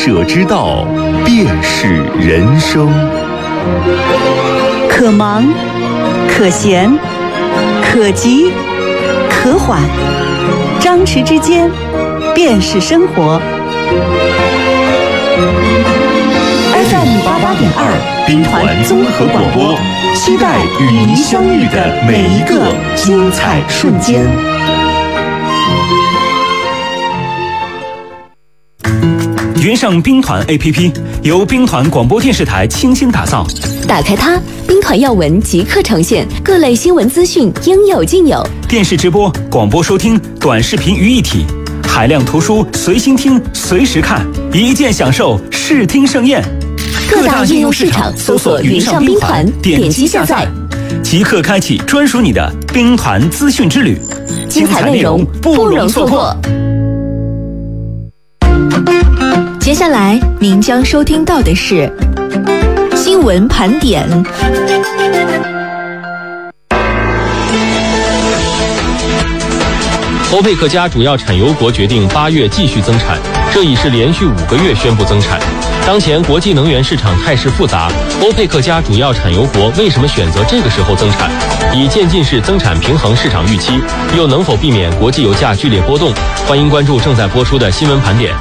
舍之道，便是人生。 可忙可闲可急可缓，张弛之间，便是生活。FM 88.2兵团综合广播，期待与您相遇的每一个精彩瞬间。 云上兵团 APP 由兵团广播电视台倾心打造， 打开它，兵团要闻即刻呈现，各类新闻资讯应有尽有。 电视直播、广播收听、短视频于一体，海量图书随心听、随时看，一键享受视听盛宴。 各大应用市场搜索云上兵团，点击下载， 即刻开启专属你的兵团资讯之旅， 精彩内容不容错过。接下来您将收听到的是新闻盘点。 欧佩克加主要产油国决定8月继续增产，这已是连续5个月宣布增产。当前国际能源市场态势复杂，欧佩克加主要产油国为什么选择这个时候增产？以渐进式增产平衡市场预期，又能否避免国际油价剧烈波动？欢迎关注正在播出的新闻盘点。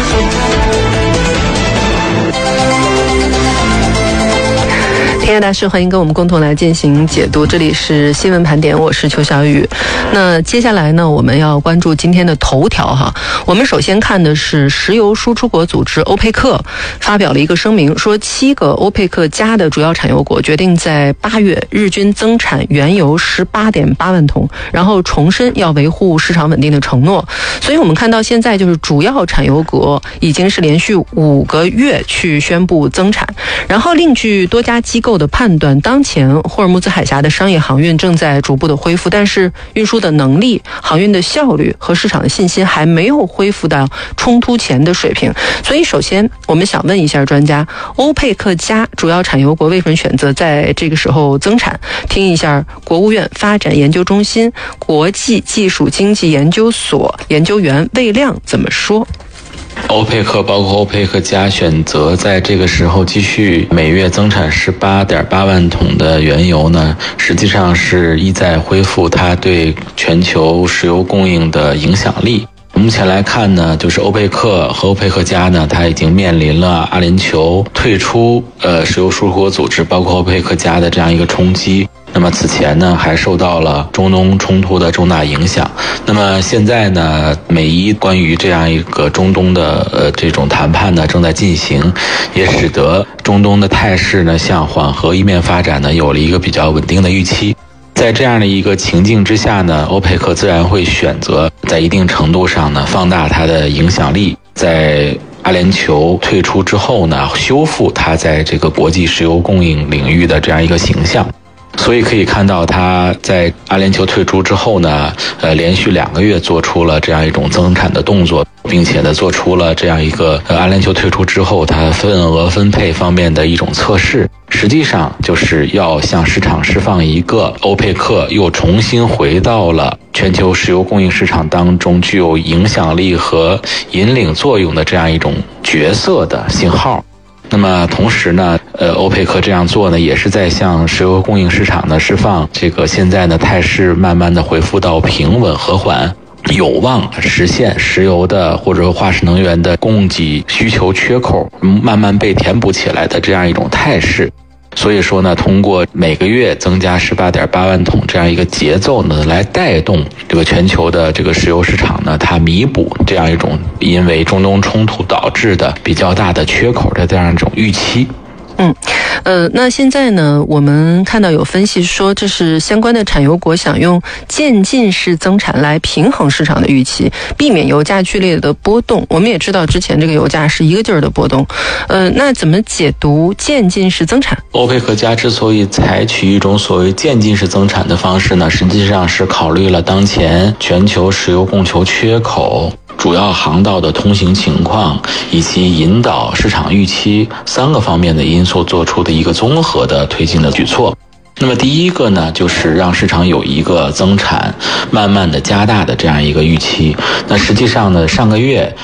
天下大事，欢迎跟我们共同来进行解读。这里是新闻盘点，我是邱小雨。那接下来呢，我们要关注今天的头条哈。我们首先看的是石油输出国组织欧佩克发表了一个声明，说7个欧佩克加的主要产油国决定在8月日均增产原油18.8万桶，然后重申要维护市场稳定的承诺。所以我们看到现在就是主要产油国已经是连续5个月去宣布增产，然后另据多家机构的判断，当前霍尔木兹海峡的商业航运正在逐步的恢复，但是运输的能力、航运的效率和市场的信心还没有恢复到冲突前的水平。所以首先我们想问一下专家，欧佩克加主要产油国为什么选择在这个时候增产？听一下国务院发展研究中心国际技术经济研究所研究员魏亮怎么说。 欧佩克包括欧佩克加选择在这个时候继续每月增产18.8万桶的原油呢，实际上是意在恢复它对全球石油供应的影响力。目前来看呢，就是欧佩克和欧佩克加呢，它已经面临了阿联酋退出石油输出国组织，包括欧佩克加的这样一个冲击。那么此前呢，还受到了中东冲突的重大影响。那么现在呢，美伊关于这样一个中东的这种谈判呢正在进行，也使得中东的态势呢向缓和一面发展呢有了一个比较稳定的预期。在这样的一个情境之下呢，欧佩克自然会选择在一定程度上呢放大它的影响力，在阿联酋退出之后呢，修复它在这个国际石油供应领域的这样一个形象。所以可以看到，他在阿联酋退出之后呢，连续2个月做出了这样一种增产的动作，并且呢，做出了这样一个阿联酋退出之后它份额分配方面的一种测试。实际上就是要向市场释放一个欧佩克又重新回到了全球石油供应市场当中具有影响力和引领作用的这样一种角色的信号。那么同时呢，欧佩克这样做呢，也是在向石油供应市场呢释放这个现在呢态势慢慢的恢复到平稳和缓，有望实现石油的或者化石能源的供给需求缺口慢慢被填补起来的这样一种态势。所以说呢，通过每个月增加18.8万桶这样一个节奏呢，来带动这个全球的这个石油市场呢，它弥补这样一种因为中东冲突导致的比较大的缺口的这样一种预期。 那现在呢，我们看到有分析说，这是相关的产油国想用渐进式增产来平衡市场的预期，避免油价剧烈的波动。我们也知道之前这个油价是一个劲儿的波动，那怎么解读渐进式增产？ 欧佩克加之所以采取一种所谓渐进式增产的方式呢，实际上是考虑了当前全球石油供求缺口、主要航道的通行情况以及引导市场预期3个方面的因素做出的一个综合的推进的举措。那么第一个呢，就是让市场有一个增产慢慢的加大的这样一个预期。那实际上呢，上个月